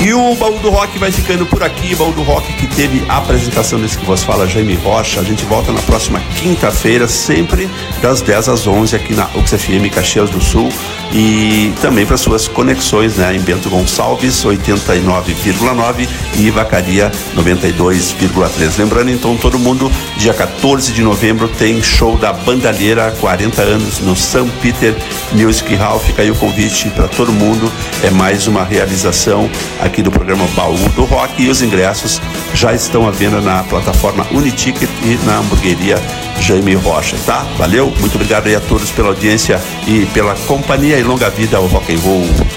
E o Baú do Rock vai ficando por aqui. Baú do Rock que teve a apresentação desse que vos fala, Jaime Rocha. A gente volta na próxima quinta-feira, sempre das 10 às 11 aqui na UXFM Caxias do Sul. E também para suas conexões, né? Em Bento Gonçalves 89,9 e Vacaria 92,3. Lembrando então, todo mundo, dia 14 de novembro tem show da Bandalheira, 40 anos no St. Peter Music Hall. Fica aí o convite para todo mundo. É mais uma realização aqui do programa Baú do Rock, e os ingressos já estão à venda na plataforma Uniticket e na hamburgueria Jaime Rocha, tá? Valeu, muito obrigado aí a todos pela audiência e pela companhia, e longa vida ao rock and roll.